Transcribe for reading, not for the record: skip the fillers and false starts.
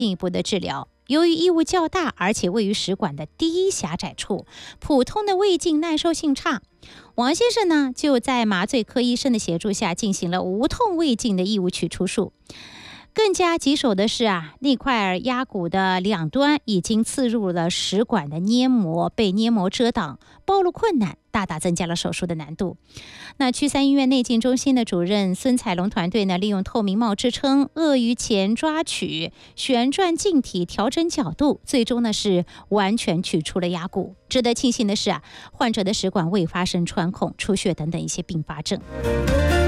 进一步的治疗。由于异物较大，而且位于食管的低狭窄处，普通的胃镜耐受性差。王先生呢，就在麻醉科医生的协助下进行了无痛胃镜的异物取出术。更加棘手的是内块儿压骨的两端已经刺入了食管的黏膜，被黏膜遮挡，暴露困难，大大增加了手术的难度。那曲三医院内镜中心的主任孙彩龙团队呢，利用透明帽支撑、鳄鱼钳抓取、旋转镜体调整角度，最终呢是完全取出了压骨。值得庆幸的是患者的食管未发生穿孔、出血等等一些并发症。